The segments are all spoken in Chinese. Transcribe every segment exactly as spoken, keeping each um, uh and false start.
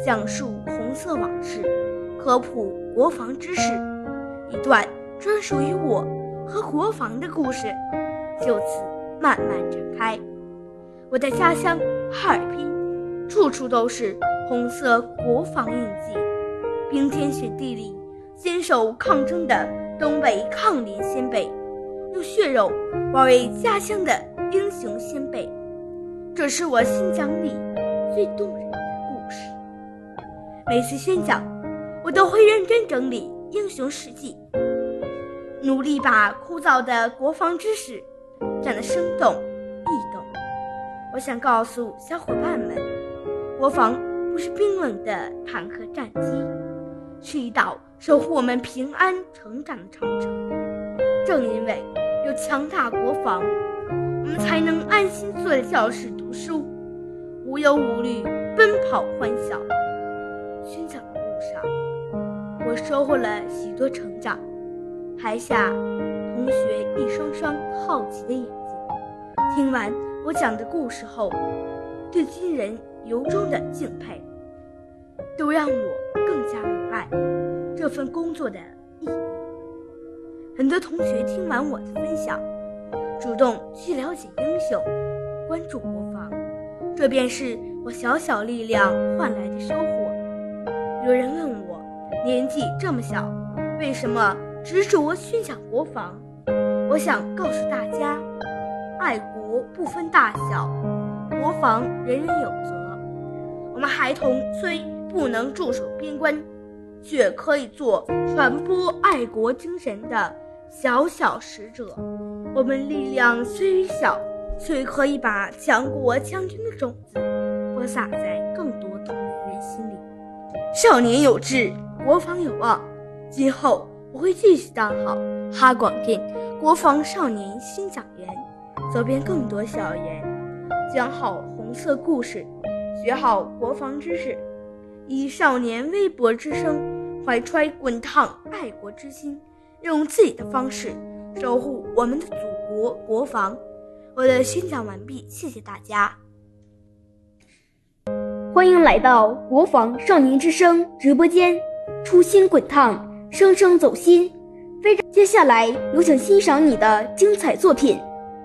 讲述红色往事，科普国防知识，一段专属于我和国防的故事就此慢慢展开。我的家乡哈尔滨，处处都是红色国防印记，冰天雪地里坚守抗争的东北抗联先辈，用血肉保卫家乡的英雄先辈，这是我心讲里最动人的故事。每次宣讲，我都会认真整理英雄事迹，努力把枯燥的国防知识讲得生动易懂。我想告诉小伙伴们，国防不是冰冷的坦克战机，是一道守护我们平安成长的长城。正因为有强大国防，我们才能安心坐在教室读书，无忧无虑奔跑欢笑。宣讲的路上，我收获了许多成长。台下同学一双双好奇的眼睛，听完我讲的故事后，对军人由衷的敬佩，都让我更加明白这份工作的意义。很多同学听完我的分享，主动去了解英雄，关注国防，这便是我小小力量换来的收获。有人问我，年纪这么小，为什么执着宣讲国防？我想告诉大家，爱国不分大小，国防人人有责。我们孩童虽不能驻守边关，却可以做传播爱国精神的小小使者。我们力量虽小，却可以把强国强军的种子播撒在更多同龄人心里。少年有志，国防有望。今后我会继续当好哈广电国防少年宣讲员，走遍更多校园，讲好红色故事，学好国防知识，以少年微薄之声，怀揣滚烫爱国之心，用自己的方式守护我们的祖国国防。我的宣讲完毕，谢谢大家。 欢迎来到国防少年之声直播间，初心滚烫，声声走心。非常接下来有请欣赏你的精彩作品。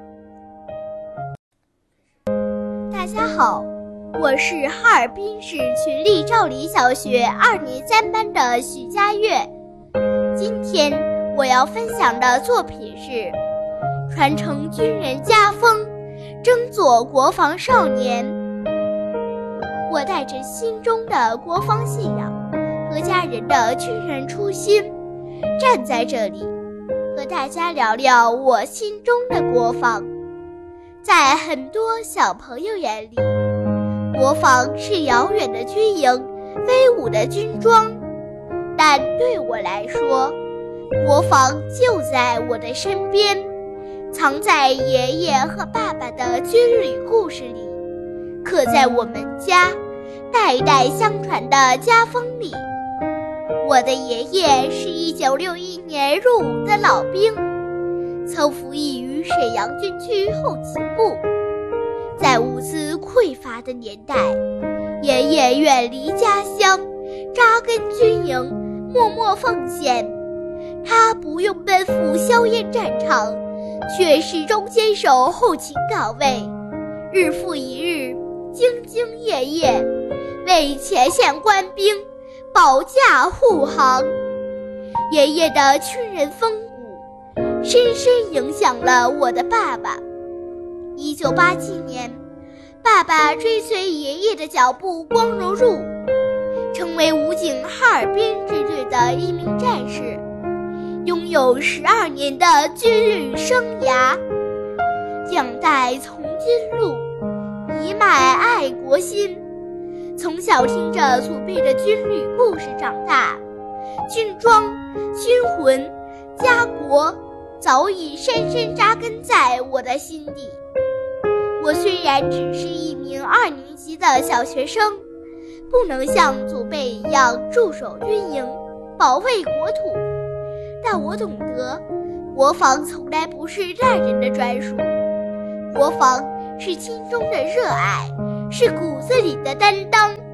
大家好，我是哈尔滨市群力照理小学二年三班的许佳悦。今天我要分享的作品是传承军人家风，争做国防少年。我带着心中的国防信仰和家人的军人初心，站在这里和大家聊聊我心中的国防。在很多小朋友眼里，国防是遥远的军营，威武的军装，但对我来说，国防就在我的身边，藏在爷爷和爸爸的军旅故事里，刻在我们家代代相传的家风里。我的爷爷是一九六一年入伍的老兵，曾服役于沈阳军区后勤部。在物资匮乏的年代，爷爷远离家乡，扎根军营，默默奉献。他不用奔赴硝烟战场，却始终坚守后勤岗位，日复一日，兢兢业业，为前线官兵保驾护航。爷爷的军人风骨深深影响了我的爸爸。一九八七年，爸爸追随爷爷的脚步光荣入伍，成为武警哈尔滨支队的一名战士，拥有十二年的军旅生涯。两代从军路，一脉爱国心。从小听着祖辈的军旅故事长大，军装、军魂、家国早已深深扎根在我的心底。我虽然只是一名二年级的小学生，不能像祖辈一样驻守军营，保卫国土，但我懂得，国防从来不是烂人的专属，国防是心中的热爱，是骨子里的担当。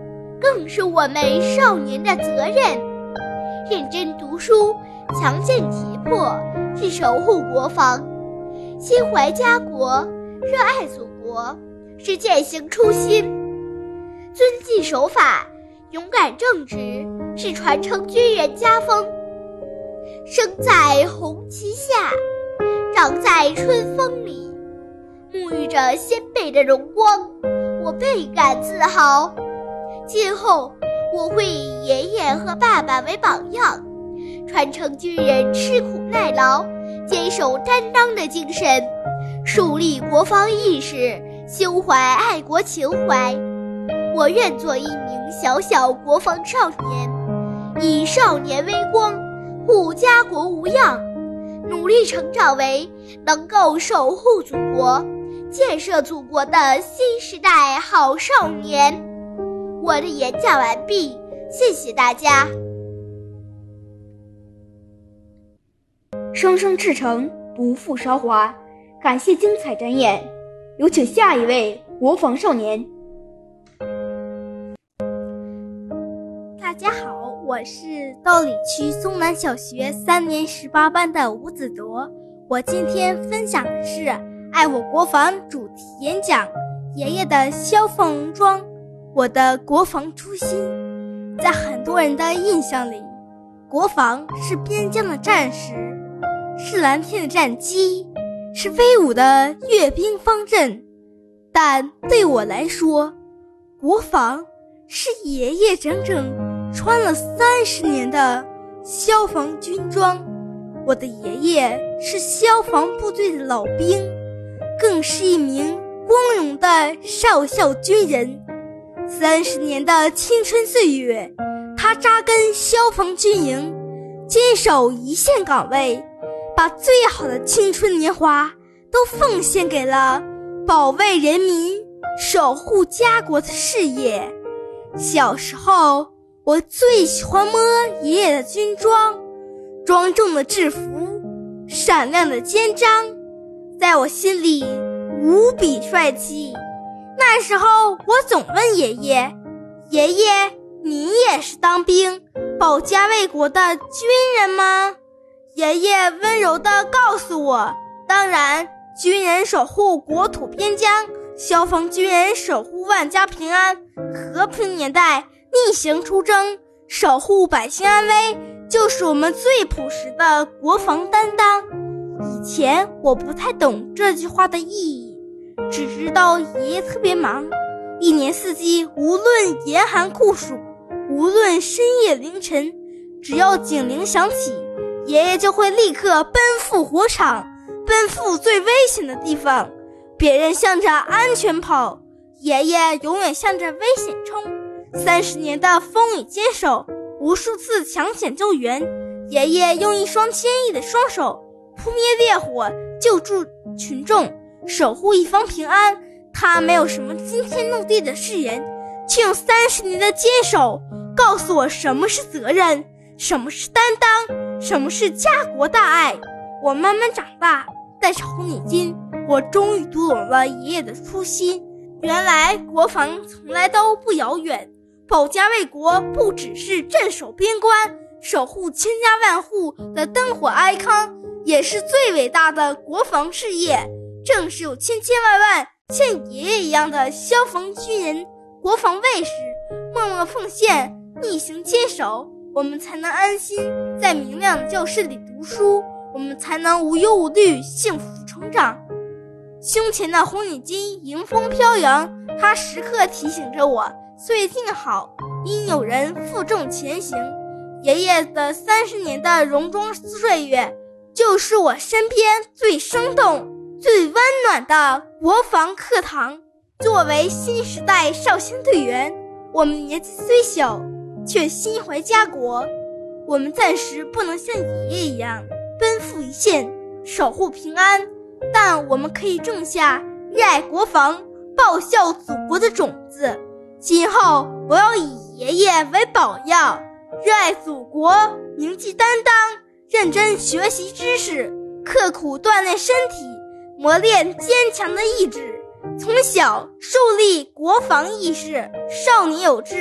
更是我们少年的责任。认真读书，强健体魄，是守护国防；心怀家国，热爱祖国，是践行初心；遵纪守法，勇敢正直，是传承军人家风。生在红旗下，长在春风里，沐浴着先辈的荣光，我倍感自豪。今后我会以爷爷和爸爸为榜样，传承军人吃苦耐劳、坚守担当的精神，树立国防意识，胸怀爱国情怀。我愿做一名小小国防少年，以少年为光，护家国无恙，努力成长为能够守护祖国、建设祖国的新时代好少年。我的演讲完毕，谢谢大家。 生生赤诚，不负韶华。感谢精彩展演，有请下一位国防少年。 大家好，我是道里区松南小学三年十八班的吴子铎。我今天分享的是爱我国防主题演讲，爷爷的消防戎装，我的国防初心。在很多人的印象里，国防是边疆的战士，是蓝天的战机，是威武的阅兵方阵。但对我来说，国防是爷爷整整穿了三十年的消防军装。我的爷爷是消防部队的老兵，更是一名光荣的少校军人。三十年的青春岁月，他扎根消防军营，坚守一线岗位，把最好的青春年华都奉献给了保卫人民、守护家国的事业。小时候，我最喜欢摸爷爷的军装，庄重的制服，闪亮的肩章，在我心里无比帅气。那时候我总问爷爷，爷爷，你也是当兵保家卫国的军人吗？爷爷温柔地告诉我，当然，军人守护国土边疆，消防军人守护万家平安。和平年代逆行出征，守护百姓安危，就是我们最朴实的国防担当。以前我不太懂这句话的意义，只知道爷爷特别忙，一年四季，无论严寒酷暑，无论深夜凌晨，只要警铃响起，爷爷就会立刻奔赴火场，奔赴最危险的地方。别人向着安全跑，爷爷永远向着危险冲。三十年的风雨坚守，无数次抢险救援，爷爷用一双坚毅的双手扑灭烈火，救助群众，守护一方平安。他没有什么惊天动地的誓言，却用三十年的坚守告诉我什么是责任，什么是担当，什么是家国大爱。我慢慢长大，戴上红领巾，我终于读懂了爷爷的初心。原来国防从来都不遥远，保家卫国不只是镇守边关，守护千家万户的灯火安康，也是最伟大的国防事业。正是有千千万万像爷爷一样的消防军人、国防卫士默默奉献、逆行坚守，我们才能安心在明亮的教室里读书，我们才能无忧无虑幸福成长。胸前的红领巾迎风飘扬，它时刻提醒着我，岁月静好，因有人负重前行。爷爷的三十年的戎装岁月，就是我身边最生动、最温暖的国防课堂。作为新时代少先队员，我们年纪虽小，却心怀家国。我们暂时不能像爷爷一样奔赴一线，守护平安，但我们可以种下热爱国防、报效祖国的种子。今后我要以爷爷为榜样，热爱祖国，铭记担当，认真学习知识，刻苦锻炼身体，磨练坚强的意志，从小树立国防意识，少年有志，